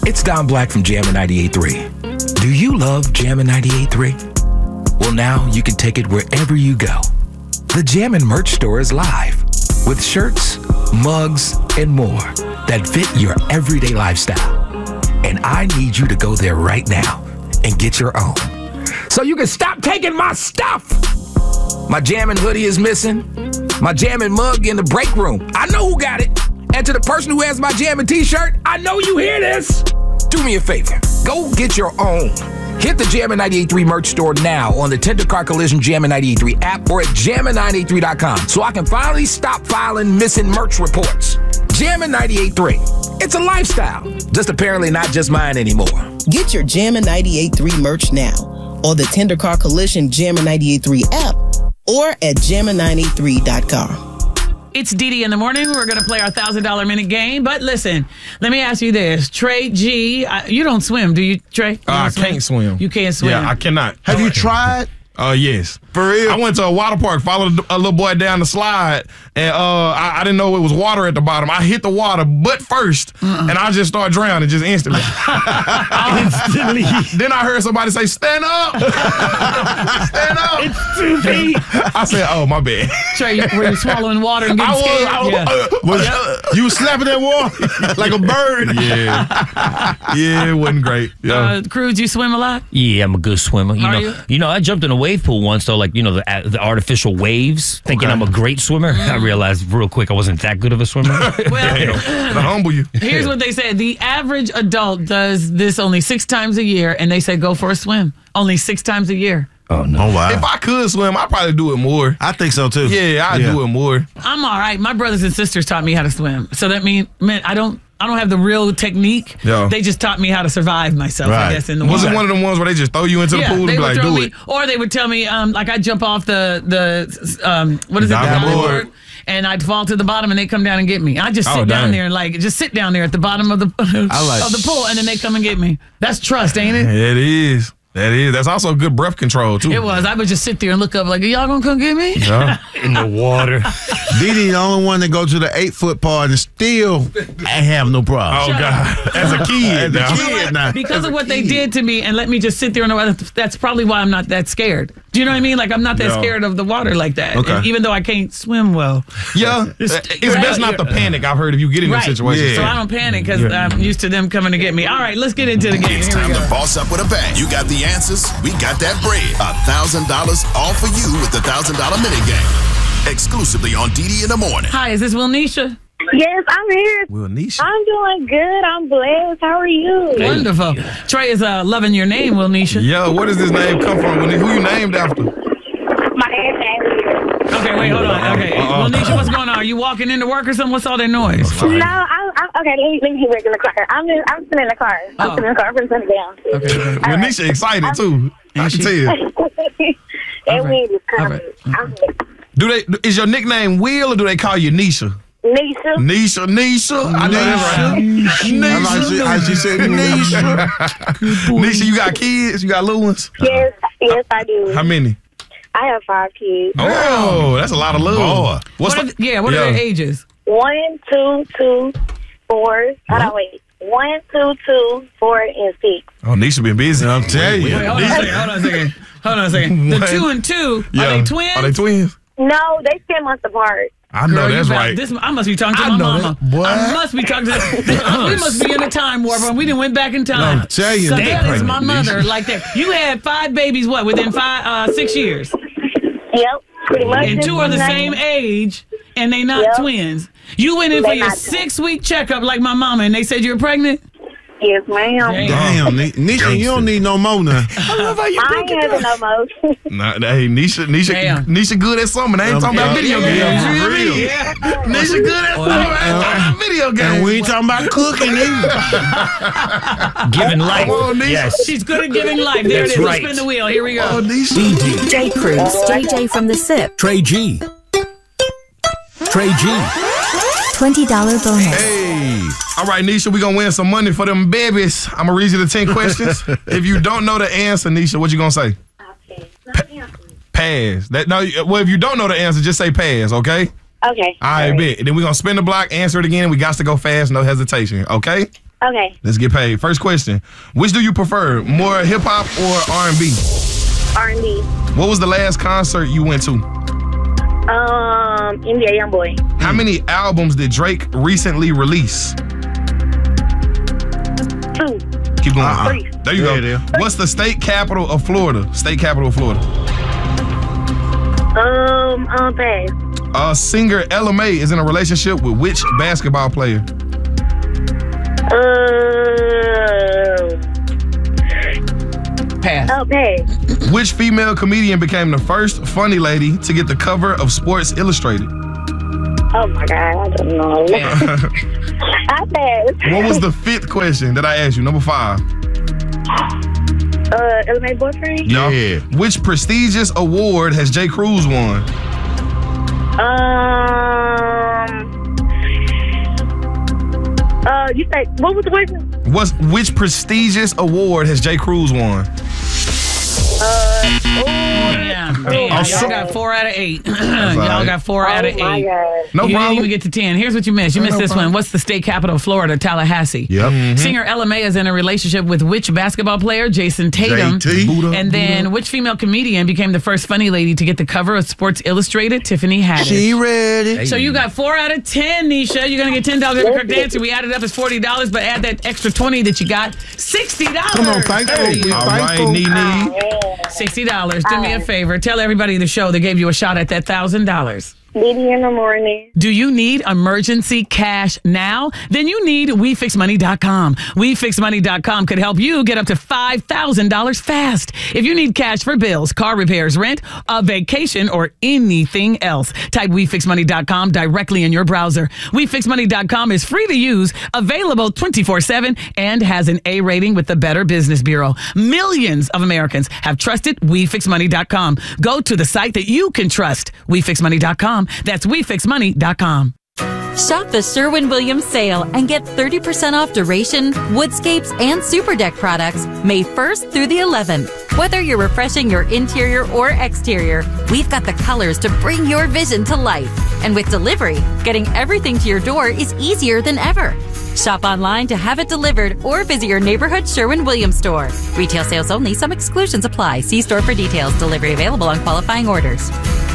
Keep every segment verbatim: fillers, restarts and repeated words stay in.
It's Don Black from Jammin' ninety-eight point three. Do you love Jammin' ninety-eight point three? Well, now you can take it wherever you go. The Jammin' merch store is live with shirts, mugs, and more that fit your everyday lifestyle. And I need you to go there right now and get your own, so you can stop taking my stuff. My Jammin' hoodie is missing. My Jammin' mug in the break room. I know who got it. And to the person who has my Jammin' t-shirt, I know you hear this. Do me a favor. Go get your own. Hit the Jammin' ninety-eight point three merch store now on the Tender Car Collision Jammin' ninety-eight point three app or at jammin ninety-eight point three dot com so I can finally stop filing missing merch reports. Jammin' ninety-eight point three. It's a lifestyle. Just apparently not just mine anymore. Get your Jammin' ninety-eight point three merch now on the Tender Car Collision Jammin' ninety-eight point three app or at jammin ninety-eight point three dot com. It's Didi in the morning. We're going to play our one thousand dollars minute game. But listen, let me ask you this. Trey G, I, you don't swim, do you, Trey? You uh, I swim? can't swim. You can't swim? Yeah, I cannot. Have you tried? Uh, yes. For real? I went to a water park, followed a little boy down the slide, and uh, I, I didn't know it was water at the bottom. I hit the water butt first, uh-uh. and I just started drowning just instantly. instantly. Then I heard somebody say, stand up. stand up. It's two feet. I said, oh, my bad. Trey, were you swallowing water and getting I was, scared? I was, yeah. uh, Was, uh, you was slapping that water like a bird. Yeah. Yeah, it wasn't great. Yeah. Uh, Cruz, you swim a lot? Yeah, I'm a good swimmer. You Are know, you? you know, I jumped in a wave pool once, though, like, you know, the, the artificial waves, thinking Okay. I'm a great swimmer. I realized real quick I wasn't that good of a swimmer. Well, Damn. To humble you. here's what they said. The average adult does this only six times a year, and they say go for a swim. Only six times a year. Oh, no. Oh, wow. If I could swim, I'd probably do it more. I think so, too. Yeah, I'd do it more. I'm all right. My brothers and sisters taught me how to swim. So that means, man, I don't I don't have the real technique. Yeah. They just taught me how to survive myself, Right. I guess, in the Was water. it one of them ones where they just throw you into yeah, the pool they and be would like, throw do me, it? or they would tell me, um, like I'd jump off the, the um, what is it, Diving diving board. board, and I'd fall to the bottom and they come down and get me. I just sit Oh, down dang. there and like, just sit down there at the bottom of the, like- of the pool and then they come and get me. That's trust, ain't it? It is. That is. That's also good breath control, too. It was. I would just sit there and look up like, are y'all gonna come get me? Yeah. In the water. Didi the only one that go to the eight-foot part and still I have no Oh, problem. God. As a kid. As a now. kid now. Because of what they did to me and let me just sit there in the water, that's probably why I'm not that scared. Do you know what I mean? Like, I'm not that Yeah. scared of the water like that. Okay. And even though I can't swim well. Yeah. It's, best not to panic, I've heard, if you get in Right. this situation. Yeah. So I don't panic because I'm used to them coming to get me. All right, let's get into the game. It's Here we time go. to boss up with a bang. You got the answers. We got that bread. A thousand dollars all for you with the thousand dollar minute game. Exclusively on Didi in the morning. Hi, is this Wilnisha? Yes, I'm here. Well, Nisha. I'm doing good. I'm blessed. How are you? Wonderful. Trey is uh, loving your name, Wilnisha. Yeah, where does this name come from? Who you named after? My aunt's here. Okay, wait, hold on. Okay, Uh-uh. Wilnisha, what's going on? Are you walking into work or something? What's all that noise? No, I'm, I'm okay. Let me let me get back in the car. I'm in, I'm sitting in the car. I'm Oh. sitting in the car. I'm sitting down. Okay, okay. Well, Nisha excited, too. I can tell. That right. wind is All coming. right. I'm Do they? Is your nickname Will or do they call you Nisha? Nisha. Nisha, Nisha. I know that's right. I like she, how she said Nisha. Nisha, you got kids? You got little ones? Yes, yes, I do. How many? I have five kids. Oh, that's a lot of love. Boy. What's What are the- the- yeah, what are their ages? One, two, two, four. Hold on, wait. One, two, two, four, and six. Oh, Nisha been busy. I'm telling you. Wait, hold on a second. Hold on a second. Hold on a second. The What? two and two, Yeah. are they twins? Are they twins? No, they ten months apart. I know Girl, you that's better- right. This, I must be talking to I my know mama. that. Boy. I must be talking to. We must be in a time warp, and we done went back in time. I'm telling you. So They that is my pregnant, mother, Nisha. like that. You had five babies, what, within five, uh, six years, Yep, pretty much. and two are the same age, and they not Yep. twins. You went in for They your not six week checkup, like my mama, and they said you were pregnant. Yes, ma'am. Damn. Damn, Ni- Nisha, you don't need no more now. I ain't having no more. Nah, hey, Nisha, Nisha, Damn. Nisha good at something. I ain't talking about Yeah, video yeah, games. yeah, You for hear me? real. Yeah. Nisha good at something. I ain't talking about video games. And we ain't talking about cooking either. Giving life. Come on, Nisha. Yes. She's good at giving life. There That's it is. right. Let's spin the wheel. Here we Oh, go. Nisha. D D, J. Cruz, J J from the S I P. Trey G. Trey G. twenty dollars bonus. Hey. All right, Nisha, we gonna win some money for them babies. I'm gonna read you the ten questions. If you don't know the answer, Nisha, what you gonna say? Pass. That no. Well, if you don't know the answer, just say pass. Okay. Okay. All right, bet. Then we gonna spin the block, answer it again. We got to go fast, no hesitation. Okay. Okay. Let's get paid. First question. Which do you prefer, more hip-hop or R and B? R and B. What was the last concert you went to? Um, N B A Youngboy. How many albums did Drake recently release? Two. Keep going. Uh-uh. Three. There you There it go. is. What's the state capital of Florida? State capital of Florida. Um, um, pass. Uh, singer Ella Mai is in a relationship with which basketball player? Uh, Pass. oh, pass. Which female comedian became the first funny lady to get the cover of Sports Illustrated? Oh my God, I don't know. I pass. What was the fifth question that I asked you? Number five. Uh, Ella Mai boyfriend? Yeah. Which prestigious award has J. Cruz won? Um. Uh, you say what was the question? What's which prestigious award has J. Cruz won? Uh. Oh, Yeah, man, I'm y'all so- got four out of eight. y'all right. got four out of oh my eight. God. No you didn't problem. even get to ten. Here's what you missed. You missed no this problem. one. What's the state capital of Florida? Tallahassee. Yep. Singer Ella Mai is in a relationship with which basketball player? Jason Tatum. J T. Buddha, And then which female comedian became the first funny lady to get the cover of Sports Illustrated? Tiffany Haddish. She ready. So you got four out of ten, Nisha. You're going to get ten dollars every correct answer. We added up as forty dollars, but add that extra twenty that you got, sixty dollars. Come on, thank you. There you All go. right, Thankful. Nene. sixty dollars. Do me a favor. Tell everybody the show that gave you a shot at that one thousand dollars. Didi in the morning. Do you need emergency cash now? Then you need we fix money dot com. we fix money dot com could help you get up to five thousand dollars fast. If you need cash for bills, car repairs, rent, a vacation, or anything else, type we fix money dot com directly in your browser. we fix money dot com is free to use, available twenty-four seven, and has an A rating with the Better Business Bureau. Millions of Americans have trusted we fix money dot com. Go to the site that you can trust, we fix money dot com. That's we fix money dot com. Shop the Sherwin-Williams sale and get thirty percent off duration, woodscapes, and super deck products May first through the eleventh. Whether you're refreshing your interior or exterior, we've got the colors to bring your vision to life. And with delivery, getting everything to your door is easier than ever. Shop online to have it delivered or visit your neighborhood Sherwin-Williams store. Retail sales only. Some exclusions apply. See store for details. Delivery available on qualifying orders.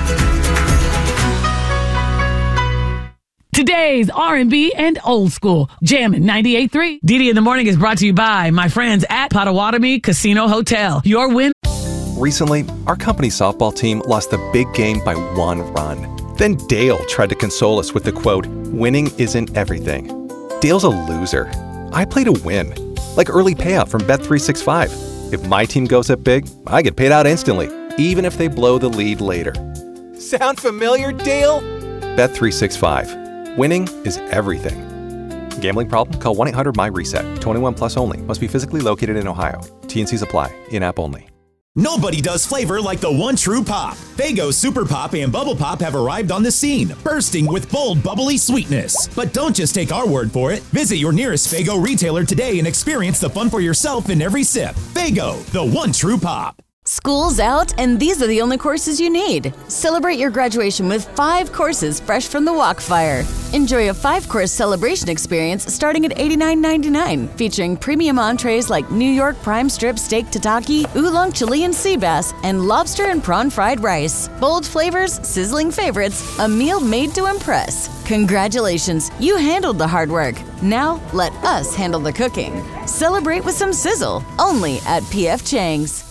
Today's R and B and old school Jammin' ninety-eight point three. Didi in the Morning is brought to you by my friends at Potawatomi Casino Hotel. Your win. Recently, our company softball team lost the big game by one run. Then Dale tried to console us with the quote, "Winning isn't everything." Dale's a loser. I play to win, like early payout from Bet three sixty-five. If my team goes up big, I get paid out instantly, even if they blow the lead later. Sound familiar, Dale? Bet three sixty-five. Winning is everything. Gambling problem? Call one eight hundred M Y reset. twenty-one plus only. Must be physically located in Ohio. T and Cs apply. In-app only. Nobody does flavor like the one true pop. Faygo Super Pop and Bubble Pop have arrived on the scene, bursting with bold, bubbly sweetness. But don't just take our word for it. Visit your nearest Faygo retailer today and experience the fun for yourself in every sip. Faygo, the one true pop. School's out, and these are the only courses you need. Celebrate your graduation with five courses fresh from the Walkfire. Enjoy a five-course celebration experience starting at eighty-nine ninety-nine, featuring premium entrees like New York prime strip steak tataki, oolong Chilean sea bass, and lobster and prawn fried rice. Bold flavors, sizzling favorites, a meal made to impress. Congratulations, you handled the hard work. Now, let us handle the cooking. Celebrate with some sizzle, only at P F Chang's.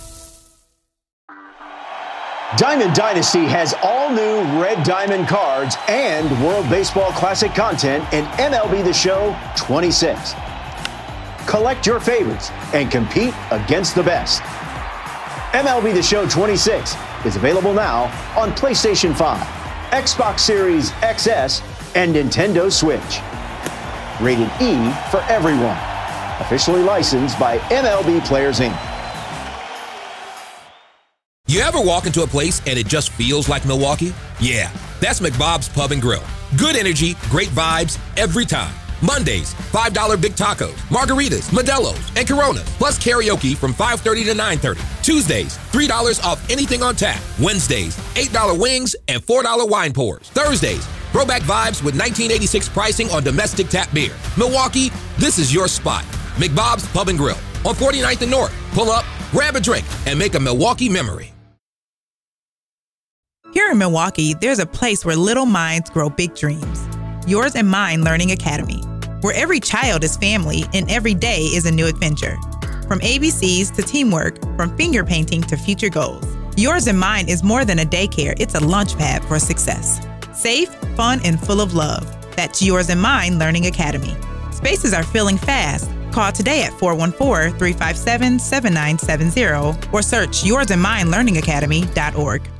Diamond Dynasty has all new Red Diamond cards and World Baseball Classic content in M L B The Show twenty-six. Collect your favorites and compete against the best. M L B The Show twenty-six is available now on PlayStation five, Xbox Series X S, and Nintendo Switch. Rated E for everyone. Officially licensed by M L B Players Incorporated. You ever walk into a place and it just feels like Milwaukee? Yeah, that's McBob's Pub and Grill. Good energy, great vibes, every time. Mondays, five dollar big tacos, margaritas, Modelo's, and Coronas, plus karaoke from five thirty to nine thirty. Tuesdays, three dollars off anything on tap. Wednesdays, eight dollar wings and four dollar wine pours. Thursdays, Throwback vibes with nineteen eighty-six pricing on domestic tap beer. Milwaukee, this is your spot. McBob's Pub and Grill on forty-ninth and North. Pull up, grab a drink, and make a Milwaukee memory. Here in Milwaukee, there's a place where little minds grow big dreams. Yours and Mine Learning Academy, where every child is family and every day is a new adventure. From A B Cs to teamwork, from finger painting to future goals. Yours and Mine is more than a daycare, it's a launch pad for success. Safe, fun, and full of love. That's Yours and Mine Learning Academy. Spaces are filling fast. Call today at four one four, three five seven, seven nine seven zero or search yours and mine learning academy dot org.